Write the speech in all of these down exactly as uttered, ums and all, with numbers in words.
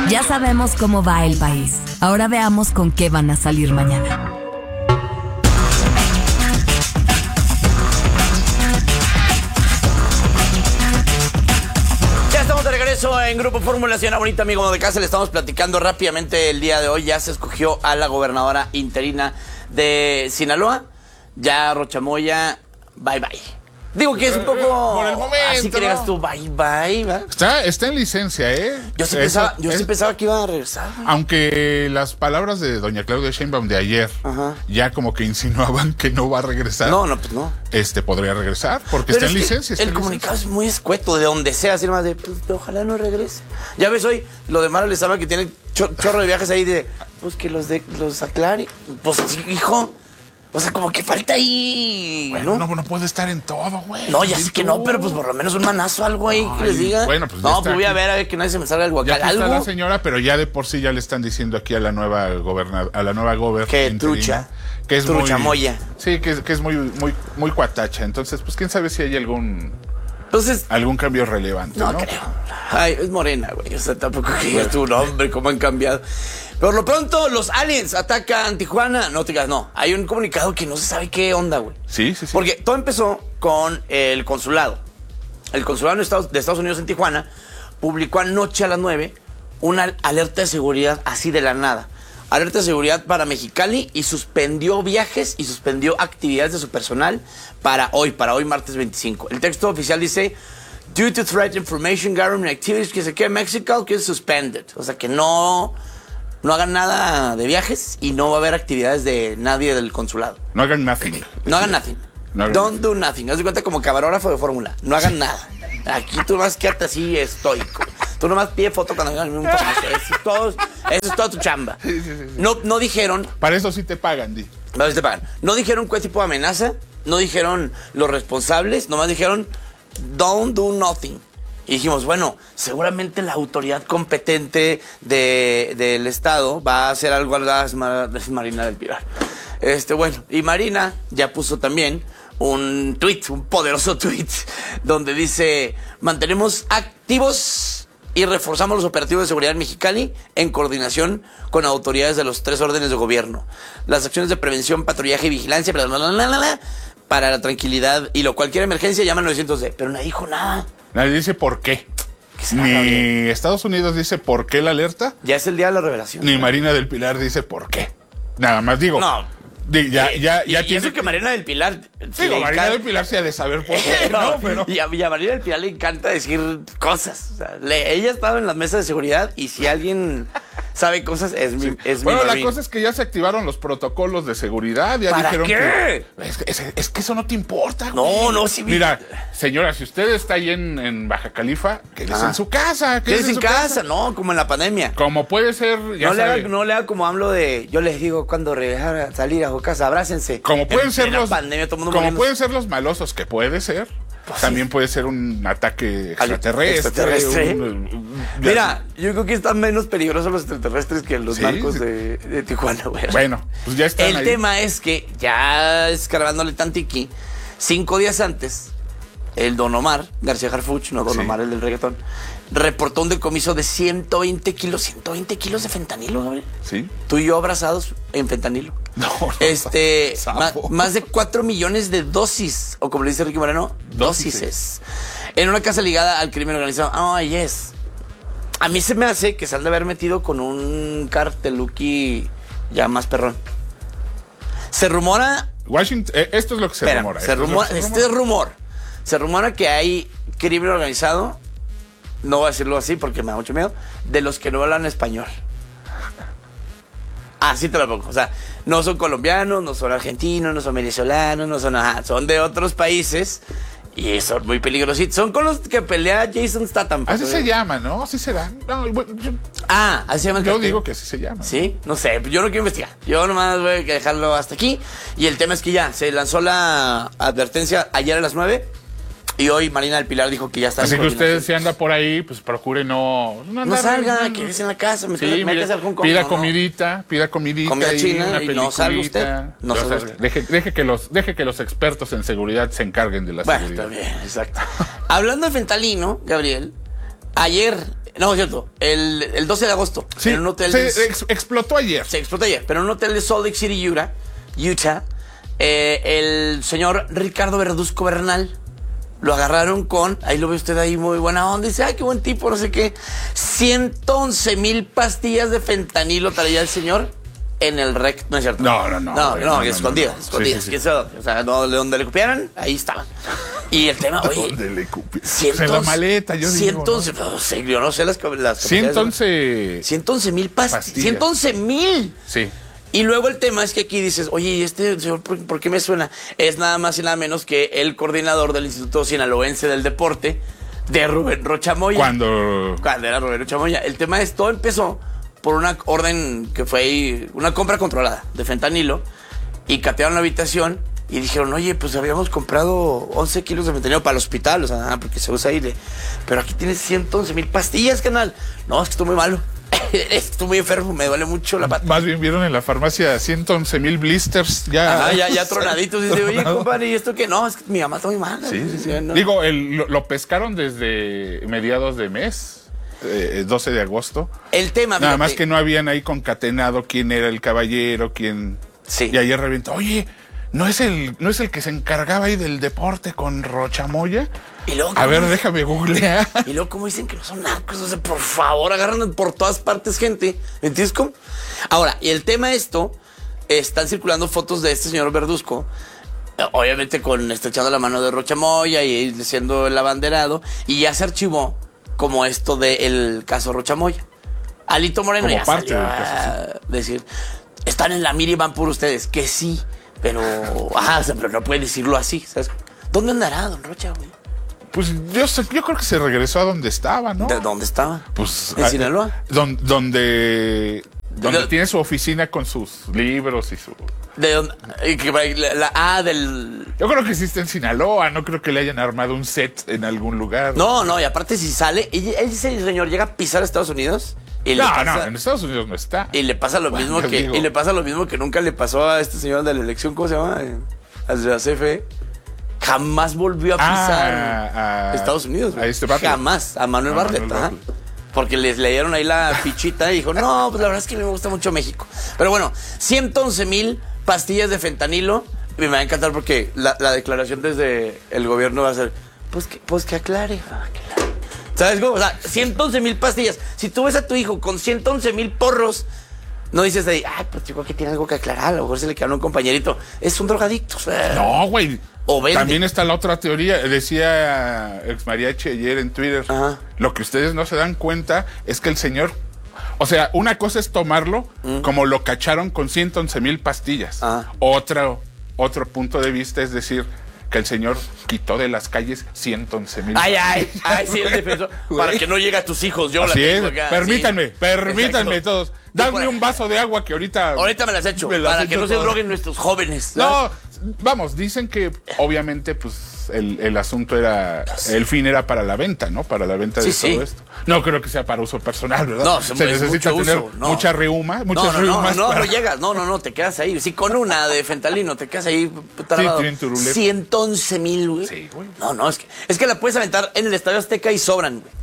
Ya sabemos cómo va el país. Ahora veamos con qué van a salir mañana. Ya estamos de regreso en Grupo Fórmula. Señora bonita, amigo de casa, le estamos platicando rápidamente el día de hoy. Ya se escogió a la gobernadora interina de Sinaloa. Ya Rocha Moya, bye bye. Digo que es un poco... Por el momento, así que digas tú, bye bye, ¿va? Está, está en licencia, ¿eh? Yo sí, Eso, pensaba, yo es, sí pensaba que iba a regresar. Aunque las palabras de doña Claudia Sheinbaum de ayer Ajá. ya como que insinuaban que no va a regresar. No, no, pues no. Este podría regresar porque Pero está en licencia. Está el en comunicado licencia. es muy escueto, de donde sea, así más de, pues, ojalá no regrese. Ya ves hoy, lo de Mara Lezama que tiene chor chorro de viajes ahí de, pues que los, de, los aclare. Pues, hijo... O sea, como que falta ahí... Bueno, ¿no? No, no puede estar en todo, güey. No, ya sé que no, pero pues por lo menos un manazo, algo ahí Ay, que les diga. Bueno, pues no, pues voy a ver, a ver que nadie se me salga el guacal. Ya ¿Algo? está la señora, pero ya de por sí ya le están diciendo aquí a la nueva gobernadora, a la nueva gobernadora. Que trucha. Que es trucha muy, moya. Sí, que, que es muy, muy, muy cuatacha. Entonces, pues quién sabe si hay algún... Entonces, algún cambio relevante, ¿no? No creo. Ay, es morena, güey. O sea, tampoco que digas tu nombre, cómo han cambiado. Por lo pronto, los aliens atacan Tijuana. No te digas, no. Hay un comunicado que no se sabe qué onda, güey. Sí, sí, sí. Porque todo empezó con el consulado. El consulado de Estados, de Estados Unidos en Tijuana publicó anoche a las nueve una alerta de seguridad así de la nada. Alerta de seguridad para Mexicali y suspendió viajes y suspendió actividades de su personal para hoy, para hoy martes veinticinco. El texto oficial dice, due to threat information gathering activities que se quede Mexico, que es suspended. O sea que no, no hagan nada de viajes y no va a haber actividades de nadie del consulado. No hagan nothing. No hagan nothing. No hagan Don't nothing. do nothing. Haz de cuenta como camarógrafo de fórmula. No hagan nada. Aquí tú vas quédate así estoico. Tú nomás pide foto cuando vengan un poco. Eso es todo, eso es toda tu chamba. Sí, sí, sí. No, no dijeron. Para eso sí te pagan, di. Para eso te pagan. No dijeron qué tipo de amenaza. No dijeron los responsables. Nomás dijeron don't do nothing. Y dijimos, bueno, seguramente la autoridad competente de, del estado va a hacer algo a la Marina del Pilar. Este, bueno, y Marina ya puso también un tweet, un poderoso tweet, donde dice, mantenemos activos y reforzamos los operativos de seguridad en Mexicali en coordinación con autoridades de los tres órdenes de gobierno. Las acciones de prevención, patrullaje y vigilancia, bla, bla, bla, bla, bla, bla, para la tranquilidad y lo cualquier emergencia llama al nueve once. Pero nadie dijo nada. Nadie dice por qué. Ni Estados Unidos dice por qué la alerta. Ya es el día de la revelación. Ni Marina del Pilar dice por qué. Nada más digo. No. Di, ya, ya, y, ya y tiene eso que Marina del Pilar... Digo, Marina del Pilar se ha de saber por qué, ¿no? no Pero... y, a, y a Marina del Pilar le encanta decir cosas. O sea, le, ella ha estado en las mesas de seguridad y si alguien sabe cosas es mi, sí. es Bueno, mi la Marina. cosa es que ya se activaron los protocolos de seguridad. Ya ¿Para dijeron qué? Que, es, es, es que eso no te importa, No, güey. no, sí. Mira, señora, si usted está ahí en, en Baja Califa, quédese ah. en su casa. Quédese en casa, casa, no, como en la pandemia. Como puede ser, ya no, le sabe. haga, no le haga como hablo de, yo les digo cuando regresar a salir a su casa, abrácense. Como pueden en, ser en los, pandemia, todo el mundo como muriendo. pueden ser los malosos, que puede ser. Pues también sí. Puede ser un ataque extraterrestre. extraterrestre. Un, un, Mira, yo creo que están menos peligrosos los extraterrestres que los ¿sí? narcos de, de Tijuana, güey. Bueno, pues ya están El ahí. tema es que ya escarbándole tantiqui, cinco días antes, el Don Omar García Harfuch, no Don sí. Omar, el del reggaetón, reportó un decomiso de ciento veinte kilos, ciento veinte kilos de fentanilo, Gabriel. Sí. Tú y yo abrazados en fentanilo. No, no, este, ma, más de cuatro millones de dosis, o como le dice Ricky Moreno, dósises, en una casa ligada al crimen organizado. Oh, yes. A mí se me hace que se han de haber metido con un carteluki ya más perrón. Se rumora... Washington, eh, esto es lo que se espera, rumora. Se rumora se este es rumor. Se rumora que hay crimen organizado, no voy a decirlo así porque me da mucho miedo, de los que no hablan español. Así te lo pongo. O sea, no son colombianos, no son argentinos, no son venezolanos, no son ajá, son de otros países y son muy peligrosos. Son con los que pelea Jason Statham. Así se llama, ¿no? Así se dan. No, bueno, yo, ah, así se llama el Yo cartel. digo que así se llama. Sí, no sé, yo no quiero investigar. Yo nomás voy a dejarlo hasta aquí. Y el tema es que ya se lanzó la advertencia ayer a las nueve. Y hoy Marina del Pilar dijo que ya está. Así que usted si anda por ahí, pues procure no... No, no salga, quédese en la casa. Me sí, mire, algún pida no, comidita, pida comidita. Comida y china una y no salga usted. No salga. Deje, deje, que los, deje que los expertos en seguridad se encarguen de la bueno, seguridad. Bueno, está bien, exacto. Hablando de fentanilo, Gabriel, ayer No, es cierto. El, el doce de agosto. Sí, en un hotel se de, ex- explotó ayer. se explotó ayer, pero en un hotel de Salt Lake City, Utah, Utah eh, el señor Ricardo Verduzco Bernal lo agarraron con, ahí lo ve usted ahí muy buena onda, dice, ay, qué buen tipo, no sé qué. ciento once mil pastillas de fentanilo traía el señor en el rec, ¿no es cierto? No, no, no. No, güey, no, no, escondidas, no, no. escondidas. Sí, sí, sí. ¿Quién sabe dónde? O sea, no, de donde le copiaran, ahí estaban. Y el tema, oye, ¿Dónde le cupi? ciento En la maleta, yo digo, ciento once, no sé, yo no sé las, las ciento once. ciento once mil pastillas. pastillas. ciento once mil. Sí. Y luego el tema es que aquí dices, oye, ¿y este señor por, por qué me suena? Es nada más y nada menos que el coordinador del Instituto Sinaloense del Deporte, de Rubén Rocha Moya. Cuando. Cuando era Rubén Rocha Moya. El tema es, todo empezó por una orden que fue ahí, una compra controlada de fentanilo, y catearon la habitación y dijeron, oye, pues habíamos comprado once kilos de fentanilo para el hospital, o sea, porque se usa ahí, pero aquí tienes ciento once mil pastillas, canal. No, es que estoy muy malo. Estoy muy enfermo, me duele mucho la pata. Más bien vieron en la farmacia ciento once mil blisters ya. Ajá, ya, ya tronaditos. Y dice, oye, Tronado. compadre, ¿y esto qué? No, es que mi mamá está muy mala. Sí, sí, sí. No. Digo, el- lo, lo pescaron desde mediados de mes, eh, doce de agosto. El tema, Nada fíjate, más que no habían ahí concatenado quién era el caballero, quién. Sí. Y ayer reventó. Oye, ¿no es el, no es el que se encargaba ahí del deporte con Rochamoya? Y luego, A ver, ¿cómo? déjame googlear. Y luego, como dicen que no son narcos, o sea, por favor, agarran por todas partes gente. ¿Entiendes cómo? Ahora, y el tema esto, están circulando fotos de este señor Verduzco, eh, obviamente con estrechando la mano de Rocha Moya y siendo el abanderado, y ya se archivó como esto del caso Rocha Moya. Alito Moreno Como ya parte salió del caso, a decir, están en la mira y van por ustedes, que sí, pero, ajá, o sea, pero no puede decirlo así, ¿sabes? ¿Dónde andará don Rocha, güey? Pues yo, sé- yo creo que se regresó a donde estaba, ¿no? ¿De dónde estaba? Pues, ¿En a- Sinaloa? don- donde donde De- tiene su oficina con sus libros y su... ¿De dónde? Y que va- La, la A del... Yo creo que sí está en Sinaloa, no creo que le hayan armado un set en algún lugar. No, no, y aparte si sale, y ese señor llega a pisar a Estados Unidos y le no, pasa, no, en Estados Unidos no está. y le pasa lo Bueno, mismo yo que digo- y le pasa lo mismo que nunca le pasó a este señor de la elección, ¿cómo se llama? Eh, Al de la C F E. Jamás volvió a pisar Ah, a- Estados Unidos. güey. a este Bartlett. Jamás, a Manuel A Bartlett, Manuel ajá. Bartlett. Porque les leyeron ahí la fichita y dijo, no, pues la verdad es que a mí me gusta mucho México. Pero bueno, ciento once mil pastillas de fentanilo. Y me va a encantar porque la, la declaración desde el gobierno va a ser, pues que, pues que aclare. Ah, que la- ¿Sabes cómo? O sea, ciento once mil pastillas. Si tú ves a tu hijo con ciento once mil porros, no dices ahí, ay, pues yo creo que tiene algo que aclarar. A lo mejor se le quedó a un compañerito. Es un drogadicto. O sea, No, güey. O vende. También está la otra teoría. Decía ex mariachi ayer en Twitter. Ajá. Lo que ustedes no se dan cuenta es que el señor. O sea, una cosa es tomarlo como lo cacharon con ciento once mil pastillas. Ajá. Otro, otro punto de vista es decir que el señor quitó de las calles ciento once mil. Ay, ay, ay, sí, el defensor. Para que no llegue a tus hijos. Yo Así la es. tengo acá. Permítanme, Sí. permítanme Exacto. todos. Yo por Dame ahí. un vaso de agua que ahorita. Ahorita me las echo. Me las para echo que no se todas. droguen nuestros jóvenes. No, vamos, dicen que obviamente pues el, el asunto era, el fin era para la venta, ¿no? Para la venta de Sí, todo sí. esto. No creo que sea para uso personal, ¿verdad? No, se es necesita mucho tener uso, no. mucha reuma, muchas No, no, no, reumas no, para- no llegas, no, no, no, te quedas ahí. Sí, con una de fentalino, te quedas ahí trabado. tienen turulé. ciento once mil, güey. Sí, güey. No, no, es que, es que la puedes aventar en el Estadio Azteca y sobran, güey.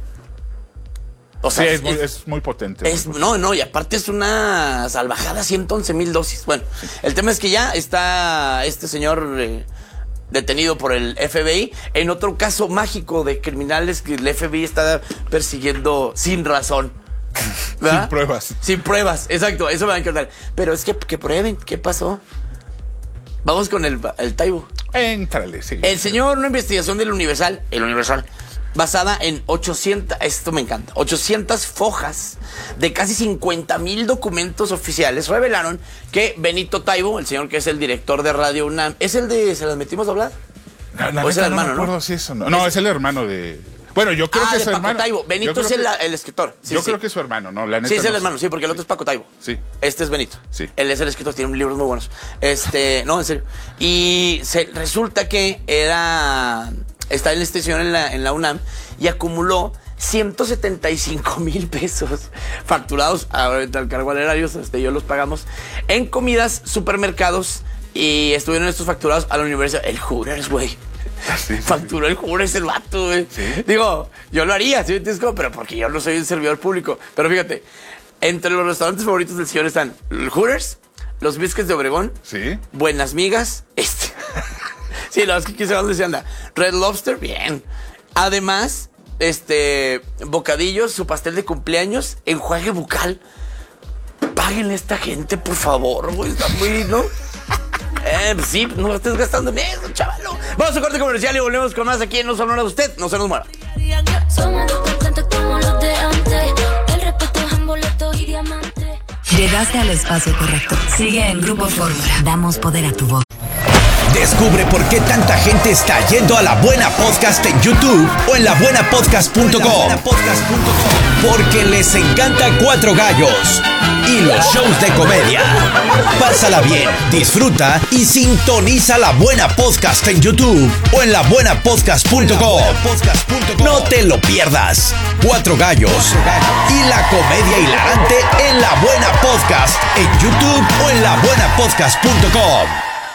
O Sí, sea, es, muy, es muy potente. es- muy no, no, y aparte es una salvajada, ciento once mil dosis. Bueno, el tema es que ya está este señor eh, detenido por el F B I en otro caso mágico de criminales que el F B I está persiguiendo sin razón. ¿Verdad? Sin pruebas. Sin pruebas, exacto, eso me va a encantar. Pero es que, que prueben, ¿qué pasó? Vamos con el, el Taibo. Éntrale, sí. El señor, una investigación del Universal, el Universal, basada en ochocientas, esto me encanta, ochocientas fojas de casi cincuenta mil documentos oficiales, revelaron que Benito Taibo, el señor que es el director de Radio UNAM, ¿es el de ¿Se las metimos a hablar? La- la o es neta el no me hermano, ¿no? acuerdo si eso no. No, es el hermano de. Bueno, yo creo ah, que de es su Paco hermano. Taibo. Yo Benito creo es el, que- el escritor. Sí, yo sí. creo que es su hermano, no, la neta. Sí, es el no sé. hermano, sí, porque el otro es Paco Taibo. Sí. Este es Benito. Sí. Él es el escritor, tiene libros muy buenos. Este, no, en serio. Y se, resulta que era. Está en este señor en la, en la UNAM y acumuló ciento setenta y cinco mil pesos facturados, ahorita al cargo al erario, este, yo los pagamos, en comidas, supermercados, y estuvieron estos facturados a la universidad. El Hooters, güey. Sí, sí, Facturó sí. el Hooters el vato, güey. ¿Sí? Digo, yo lo haría, ¿sí me entiendes? Como, pero porque yo no soy un servidor público. Pero fíjate, entre los restaurantes favoritos del señor están el Hooters, los Biscuits de Obregón, Sí. Buenas Migas, este. Sí, la verdad es que aquí se va donde se anda. Red Lobster, bien. Además, este, bocadillos, su pastel de cumpleaños, enjuague bucal. Páguenle a esta gente, por favor, güey. Está muy, ¿no? Eh, pues sí, no estés gastando en eso, chavalo. Vamos a corte comercial y volvemos con más aquí en No Sonora de Usted. No se nos muera. Somos dos cantantes como los de antes. El respeto es en boletos y diamantes. Llegaste al espacio correcto. Sigue en Grupo Fórmula. Damos poder a tu voz. Descubre por qué tanta gente está yendo a La Buena Podcast en YouTube o en la buena podcast punto com. Porque les encanta Cuatro Gallos y los shows de comedia. Pásala bien, disfruta y sintoniza La Buena Podcast en YouTube o en la buena podcast punto com. No te lo pierdas. Cuatro Gallos y la comedia hilarante en La Buena Podcast en YouTube o en la buena podcast punto com.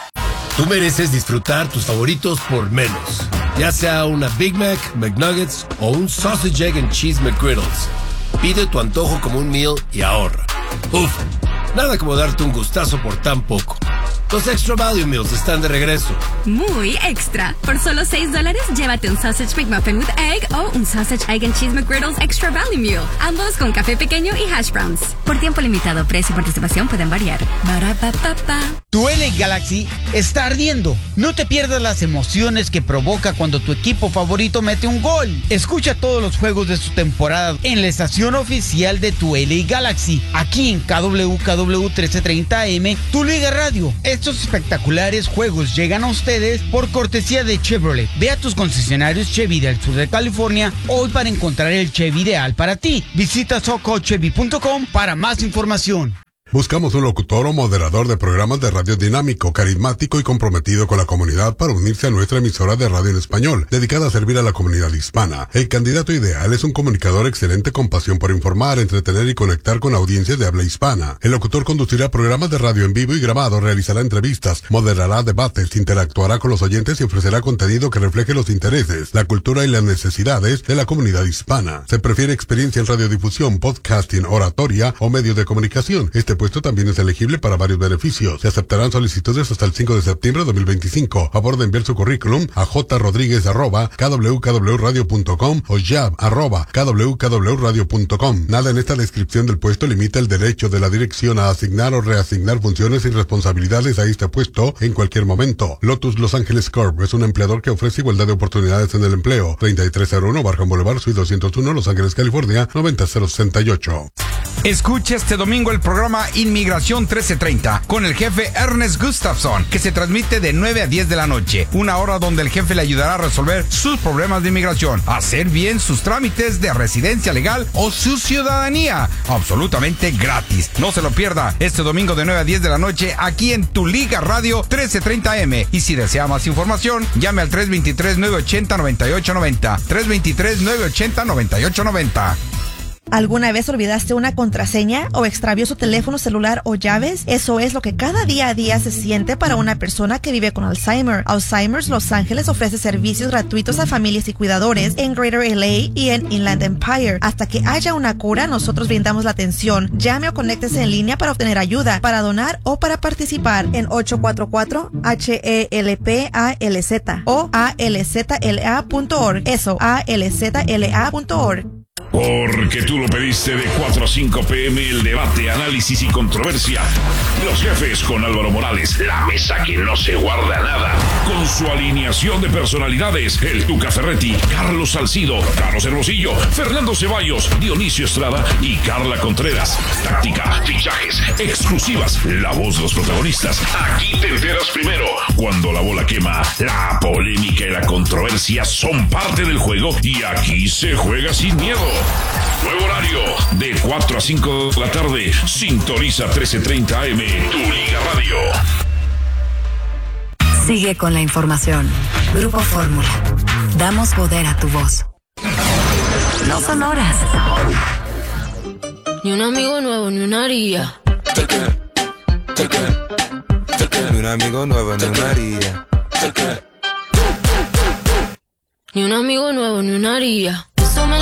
Tú mereces disfrutar tus favoritos por menos. Ya sea una Big Mac, McNuggets o un Sausage, Egg and Cheese McGriddles. Pide tu antojo como un meal y ahorra. Uf, nada como darte un gustazo por tan poco. Los Extra Value Meals están de regreso. Muy extra. Por solo seis dólares, llévate un Sausage McMuffin with Egg o un Sausage, Egg and Cheese McGriddles Extra Value Meal. Ambos con café pequeño y hash browns. Por tiempo limitado, precio y participación pueden variar. Ba-ra-pa-pa-pa. Tu L A Galaxy está ardiendo. No te pierdas las emociones que provoca cuando tu equipo favorito mete un gol. Escucha todos los juegos de su temporada en la estación oficial de tu L A Galaxy, aquí en K W K W trece treinta A M, tu Liga Radio. Estos espectaculares juegos llegan a ustedes por cortesía de Chevrolet. Ve a tus concesionarios Chevy del sur de California hoy para encontrar el Chevy ideal para ti. Visita soco chevy punto com para más información. Buscamos un locutor o moderador de programas de radio dinámico, carismático y comprometido con la comunidad para unirse a nuestra emisora de radio en español, dedicada a servir a la comunidad hispana. El candidato ideal es un comunicador excelente con pasión por informar, entretener y conectar con audiencias de habla hispana. El locutor conducirá programas de radio en vivo y grabado, realizará entrevistas, moderará debates, interactuará con los oyentes y ofrecerá contenido que refleje los intereses, la cultura y las necesidades de la comunidad hispana. Se prefiere experiencia en radiodifusión, podcasting, oratoria o medios de comunicación. Este puesto también es elegible para varios beneficios. Se aceptarán solicitudes hasta el cinco de septiembre de dos mil veinticinco. A favor de enviar su currículum a jrodríguez arroba k w k w radio punto com o jab arroba k w k w radio punto com. Nada en esta descripción del puesto limita el derecho de la dirección a asignar o reasignar funciones y responsabilidades a este puesto en cualquier momento. Lotus Los Ángeles Corp es un empleador que ofrece igualdad de oportunidades en el empleo. treinta y tres cero uno Barham Boulevard, Suite doscientos uno, Los Ángeles, California, noventa cero sesenta y ocho. Escucha este domingo el programa Inmigración trece treinta con el jefe Ernest Gustafson, que se transmite de nueve a diez de la noche, una hora donde el jefe le ayudará a resolver sus problemas de inmigración, hacer bien sus trámites de residencia legal o su ciudadanía, absolutamente gratis. No se lo pierda este domingo de nueve a diez de la noche aquí en Tu Liga Radio trece treinta A M. Y si desea más información, llame al tres dos tres, nueve ocho cero, nueve ocho nueve cero, tres dos tres, nueve ocho cero, nueve ocho nueve cero. ¿Alguna vez olvidaste una contraseña o extravió su teléfono celular o llaves? Eso es lo que cada día a día se siente para una persona que vive con Alzheimer. Alzheimer's Los Ángeles ofrece servicios gratuitos a familias y cuidadores en Greater L A y en Inland Empire. Hasta que haya una cura, nosotros brindamos la atención. Llame o conéctese en línea para obtener ayuda, para donar o para participar en ocho cuatro cuatro H E L P A L Z o A L Z L A punto org. Eso, A L Z L A punto org. Porque tú lo pediste de cuatro a cinco p m el debate, análisis y controversia. Los jefes con Álvaro Morales, la mesa que no se guarda nada. Con su alineación de personalidades, el Tuca Ferretti, Carlos Salcido, Carlos Hermosillo, Fernando Ceballos, Dionisio Estrada y Carla Contreras. Táctica, fichajes, exclusivas, la voz de los protagonistas. Aquí te enteras primero. Cuando la bola quema, la polémica y la controversia son parte del juego y aquí se juega sin miedo. Nuevo horario, de cuatro a cinco de la tarde. Sintoniza trece treinta A M, Tu Liga Radio. Sigue con la información. Grupo Fórmula. Damos poder a tu voz. No son horas. Ni un amigo nuevo, ni una haría. Ni un amigo nuevo, ni una haría. Ni un amigo nuevo, ni una haría.